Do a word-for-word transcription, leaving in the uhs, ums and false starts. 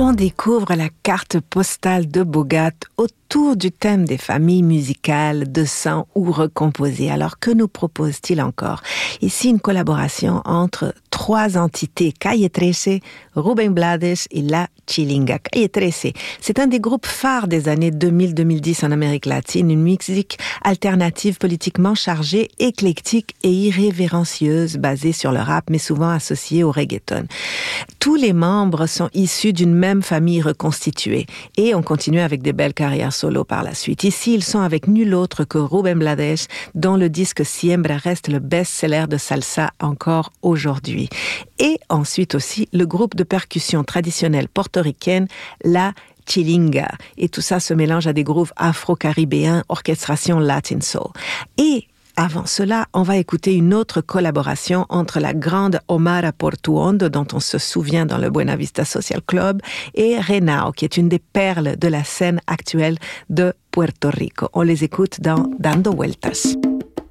On découvre la carte postale de Bogat autour du thème des familles musicales, de sang ou recomposées. Alors, que nous propose-t-il encore? Ici, une collaboration entre trois entités, Calle trece, Rubén Blades et La Chilinga. Calle trece, c'est un des groupes phares des années deux mille à deux mille dix en Amérique latine, une musique alternative politiquement chargée, éclectique et irrévérencieuse, basée sur le rap, mais souvent associée au reggaeton. Tous les membres sont issus d'une même famille reconstituée et ont continué avec des belles carrières solo par la suite. Ici, ils sont avec nul autre que Rubén Blades, dont le disque Siembra reste le best-seller de salsa encore aujourd'hui. Et ensuite aussi, le groupe de percussion traditionnelle portoricaine, La Chilinga. Et tout ça se mélange à des grooves afro-caribéens, orchestration Latin Soul. Et avant cela, on va écouter une autre collaboration entre la grande Omara Portuondo, dont on se souvient dans le Buena Vista Social Club, et Renao, qui est une des perles de la scène actuelle de Puerto Rico. On les écoute dans Dando Vueltas.